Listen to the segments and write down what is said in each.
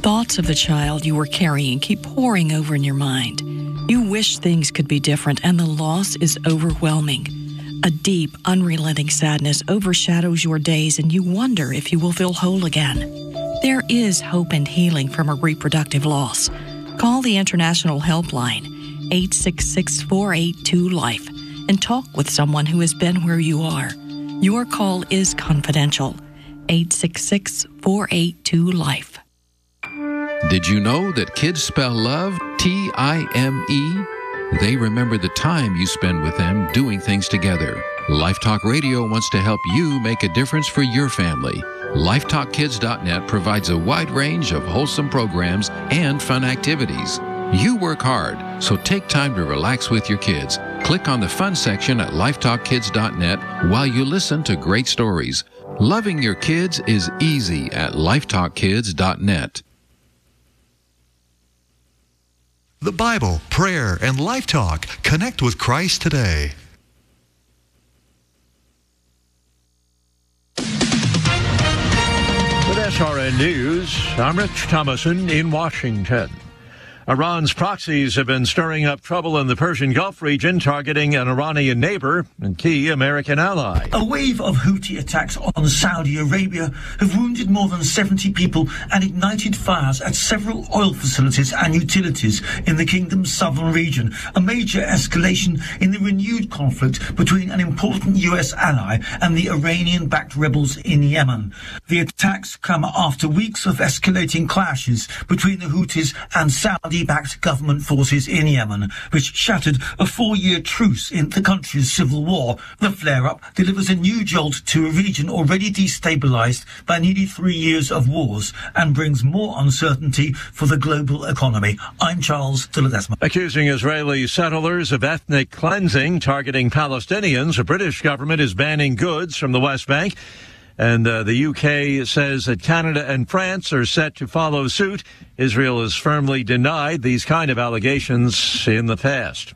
Thoughts of the child you were carrying keep pouring over in your mind. You wish things could be different, and the loss is overwhelming. A deep, unrelenting sadness overshadows your days, and you wonder if you will feel whole again. There is hope and healing from a reproductive loss. Call the International Helpline, 866-482-LIFE, and talk with someone who has been where you are. Your call is confidential. 866-482-LIFE. Did you know that kids spell love T-I-M-E? They remember the time you spend with them doing things together. Life Talk Radio wants to help you make a difference for your family. LifeTalkKids.net provides a wide range of wholesome programs and fun activities. You work hard, so take time to relax with your kids. Click on the fun section at LifeTalkKids.net while you listen to great stories. Loving your kids is easy at LifeTalkKids.net. The Bible, prayer, and Life Talk. Connect with Christ today. With SRN News, I'm Rich Thomason in Washington. Iran's proxies have been stirring up trouble in the Persian Gulf region, targeting an Iranian neighbor and key American ally. A wave of Houthi attacks on Saudi Arabia have wounded more than 70 people and ignited fires at several oil facilities and utilities in the kingdom's southern region, a major escalation in the renewed conflict between an important U.S. ally and the Iranian-backed rebels in Yemen. The attacks come after weeks of escalating clashes between the Houthis and Saudi-backed government forces in Yemen, which shattered a 4-year truce in the country's civil war. The flare-up delivers a new jolt to a region already destabilized by nearly 3 years of wars and brings more uncertainty for the global economy. I'm Charles de Ledesma. Accusing Israeli settlers of ethnic cleansing targeting Palestinians, the British government is banning goods from the West Bank. And the UK says that Canada and France are set to follow suit. Israel has firmly denied these kind of allegations in the past.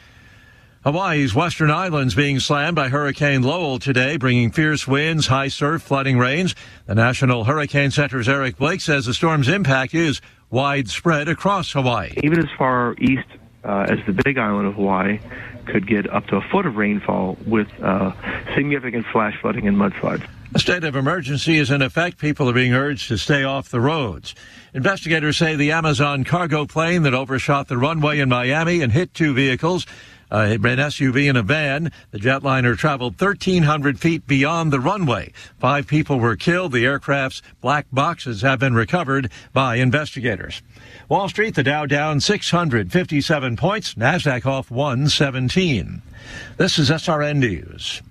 Hawaii's western islands being slammed by Hurricane Lowell today, bringing fierce winds, high surf, flooding rains. The National Hurricane Center's Eric Blake says the storm's impact is widespread across Hawaii. Even as far east as the Big Island of Hawaii could get up to a foot of rainfall with significant flash flooding and mudslides. A state of emergency is in effect. People are being urged to stay off the roads. Investigators say the Amazon cargo plane that overshot the runway in Miami and hit 2 vehicles, an SUV and a van. The jetliner traveled 1,300 feet beyond the runway. 5 people were killed. The aircraft's black boxes have been recovered by investigators. Wall Street, the Dow down 657 points. NASDAQ off 117. This is SRN News.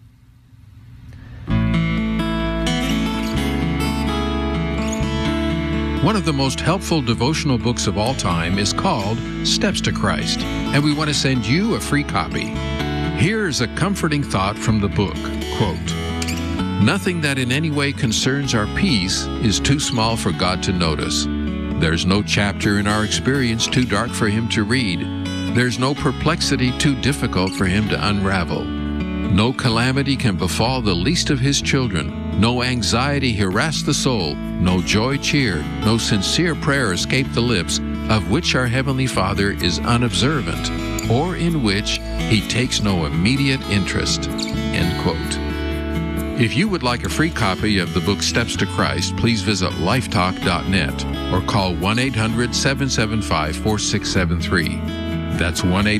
One of the most helpful devotional books of all time is called Steps to Christ, and we want to send you a free copy. Here's a comforting thought from the book, quote, "Nothing that in any way concerns our peace is too small for God to notice. There's no chapter in our experience too dark for Him to read. There's no perplexity too difficult for Him to unravel. No calamity can befall the least of His children. No anxiety harass the soul, no joy cheer, no sincere prayer escape the lips, of which our Heavenly Father is unobservant, or in which He takes no immediate interest." End quote. If you would like a free copy of the book Steps to Christ, please visit lifetalk.net or call 1-800-775-4673. That's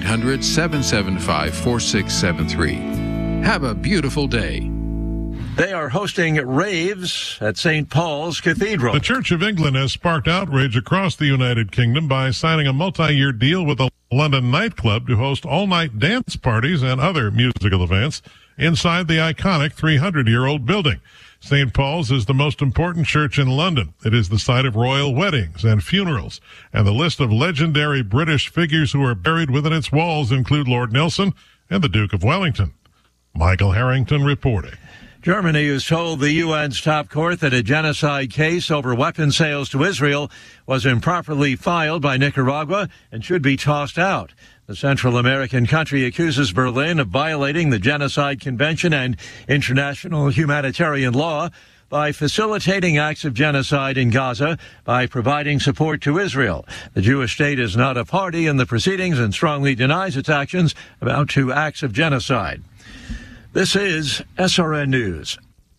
1-800-775-4673. Have a beautiful day. They are hosting raves at St. Paul's Cathedral. The Church of England has sparked outrage across the United Kingdom by signing a multi-year deal with a London nightclub to host all-night dance parties and other musical events inside the iconic 300-year-old building. St. Paul's is the most important church in London. It is the site of royal weddings and funerals, and the list of legendary British figures who are buried within its walls include Lord Nelson and the Duke of Wellington. Michael Harrington reporting. Germany has told the UN's top court that a genocide case over weapons sales to Israel was improperly filed by Nicaragua and should be tossed out. The Central American country accuses Berlin of violating the Genocide Convention and international humanitarian law. by facilitating acts of genocide in Gaza by providing support to Israel. The Jewish state is not a party in the proceedings and strongly denies its actions amount to acts of genocide. This is SRN News.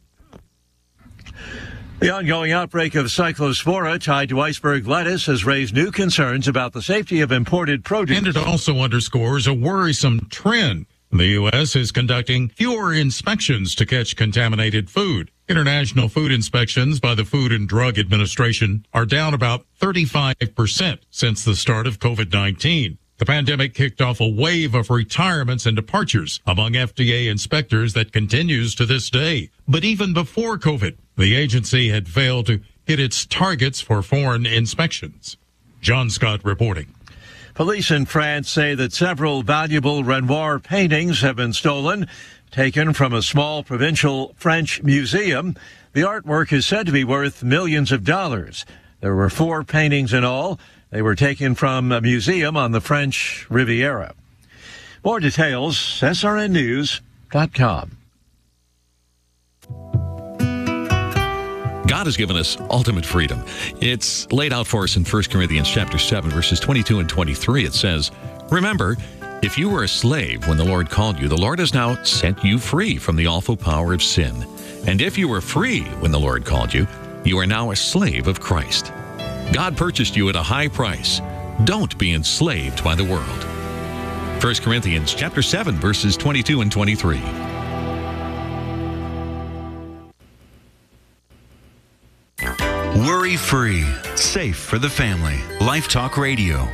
The ongoing outbreak of cyclospora tied to iceberg lettuce has raised new concerns about the safety of imported produce. And it also underscores a worrisome trend. The U.S. is conducting fewer inspections to catch contaminated food. International food inspections by the Food and Drug Administration are down about 35% since the start of COVID-19. The pandemic kicked off a wave of retirements and departures among FDA inspectors that continues to this day. But even before COVID, the agency had failed to hit its targets for foreign inspections. John Scott reporting. Police in France say that several valuable Renoir paintings have been stolen, taken from a small provincial French museum. The artwork is said to be worth millions of dollars. There were 4 paintings in all. They were taken from a museum on the French Riviera. More details, srnnews.com. God has given us ultimate freedom. It's laid out for us in 1 Corinthians chapter 7, verses 22 and 23. It says, "Remember, if you were a slave when the Lord called you, the Lord has now set you free from the awful power of sin. And if you were free when the Lord called you, you are now a slave of Christ. God purchased you at a high price. Don't be enslaved by the world." 1 Corinthians chapter 7, verses 22 and 23. Worry-free, safe for the family. Life Talk Radio.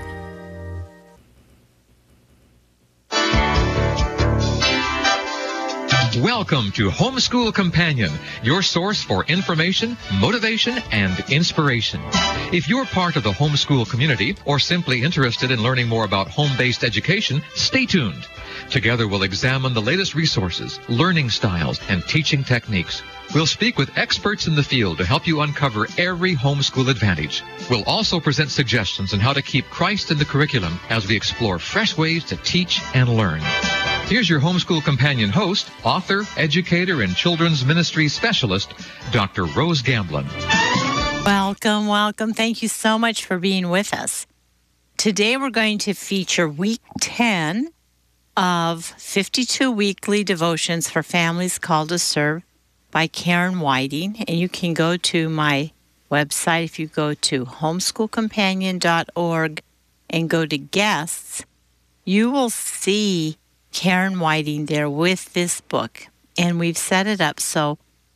Welcome to Homeschool Companion, your source for information, motivation, and inspiration. If you're part of the homeschool community or simply interested in learning more about home-based education, stay tuned. Together we'll examine the latest resources, learning styles, and teaching techniques. We'll speak with experts in the field to help you uncover every homeschool advantage. We'll also present suggestions on how to keep Christ in the curriculum as we explore fresh ways to teach and learn. Here's your Homeschool Companion host, author, educator, and children's ministry specialist, Dr. Rose Gamblin. Welcome, welcome. Thank you so much for being with us. Today we're going to feature week 10 of 52 weekly devotions for families called to serve by Karen Whiting. And you can go to my website. If you go to homeschoolcompanion.org and go to guests, you will see Karen Whiting there with this book. And we've set it up so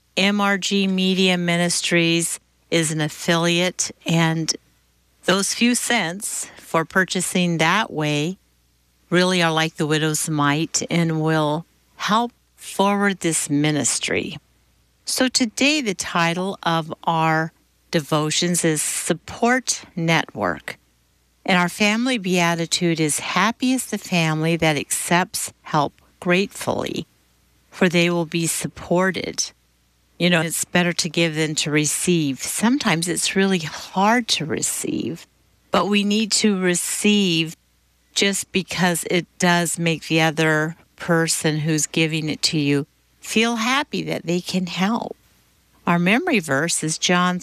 MRG Media Ministries is an affiliate, and those few cents for purchasing that way really are like the widow's mite and will help forward this ministry. So today the title of our devotions is Support Network. And our family beatitude is, happy is the family that accepts help gratefully, for they will be supported. You know, it's better to give than to receive. Sometimes it's really hard to receive, but we need to receive just because it does make the other person who's giving it to you feel happy that they can help. Our memory verse is John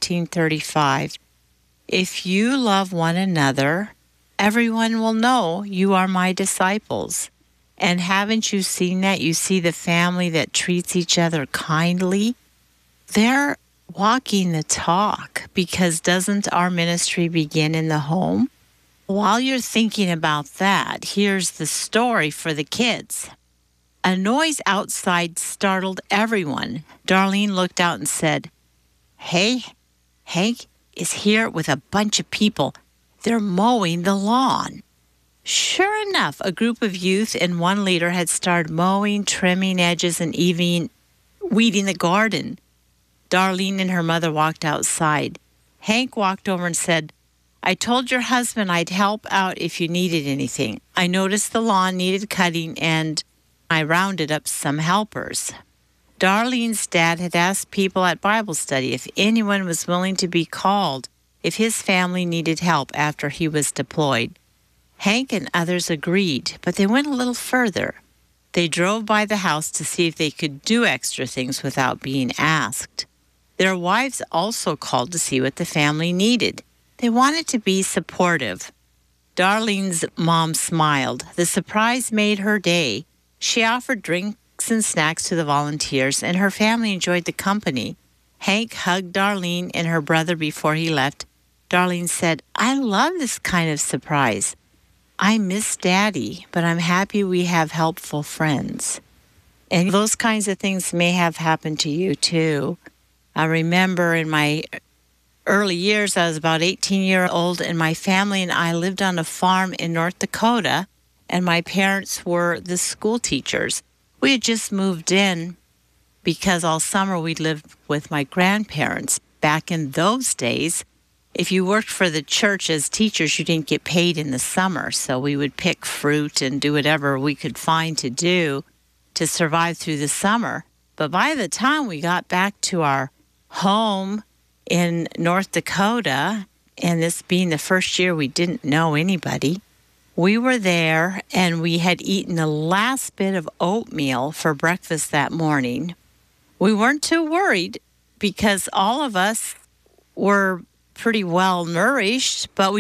13:35. If you love one another, everyone will know you are my disciples. And haven't you seen that? You see the family that treats each other kindly? They're walking the talk, because doesn't our ministry begin in the home? While you're thinking about that, here's the story for the kids. A noise outside startled everyone. Darlene looked out and said, "Hey, Hank is here with a bunch of people. They're mowing the lawn." Sure enough, a group of youth and one leader had started mowing, trimming edges, and even weeding the garden. Darlene and her mother walked outside. Hank walked over and said, "I told your husband I'd help out if you needed anything. I noticed the lawn needed cutting, and I rounded up some helpers." Darlene's dad had asked people at Bible study if anyone was willing to be called if his family needed help after he was deployed. Hank and others agreed, but they went a little further. They drove by the house to see if they could do extra things without being asked. Their wives also called to see what the family needed. They wanted to be supportive. Darlene's mom smiled. The surprise made her day. She offered drinks and snacks to the volunteers, and her family enjoyed the company. Hank hugged Darlene and her brother before he left. Darlene said, "I love this kind of surprise. I miss Daddy, but I'm happy we have helpful friends." And those kinds of things may have happened to you, too. I remember in my early years, I was about 18 years old, and my family and I lived on a farm in North Dakota, and my parents were the school teachers. We had just moved in because all summer we lived with my grandparents. Back in those days, if you worked for the church as teachers, you didn't get paid in the summer, so we would pick fruit and do whatever we could find to do to survive through the summer. But by the time we got back to our home in North Dakota, and this being the first year we didn't know anybody, we were there and we had eaten the last bit of oatmeal for breakfast that morning. We weren't too worried because all of us were pretty well nourished, but we